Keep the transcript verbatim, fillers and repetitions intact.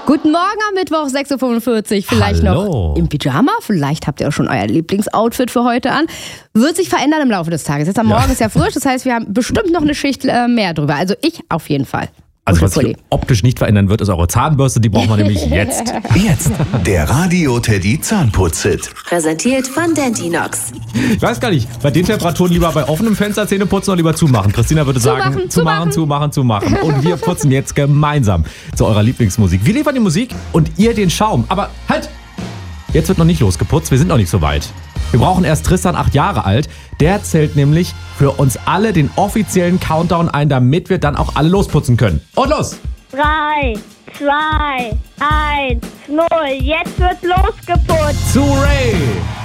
Guten Morgen am Mittwoch, sechs Uhr fünfundvierzig. Vielleicht Hallo. noch im Pyjama. Vielleicht habt ihr auch schon euer Lieblingsoutfit für heute an. Wird sich verändern im Laufe des Tages. Jetzt am Morgen ist ja frisch, das heißt, wir haben bestimmt noch eine Schicht äh, mehr drüber. Also ich auf jeden Fall. Also Gute was sich Pulli. optisch nicht verändern wird, ist eure Zahnbürste. Die brauchen wir nämlich jetzt. Jetzt der Radio Teddy Zahnputz-Hit. Präsentiert von Dentinox. Ich weiß gar nicht, bei den Temperaturen lieber bei offenem Fenster Zähne putzen oder lieber zumachen. Christina würde sagen, Zumachen, zumachen, zumachen, zumachen. Und wir putzen jetzt gemeinsam zu eurer Lieblingsmusik. Wir liefern die Musik und ihr den Schaum. Aber halt, jetzt wird noch nicht losgeputzt, wir sind noch nicht so weit. Wir brauchen erst Tristan, acht Jahre alt. Der zählt nämlich für uns alle den offiziellen Countdown ein, damit wir dann auch alle losputzen können. Und los! drei, zwei, eins, null. Jetzt wird losgeputzt. Zu Ray!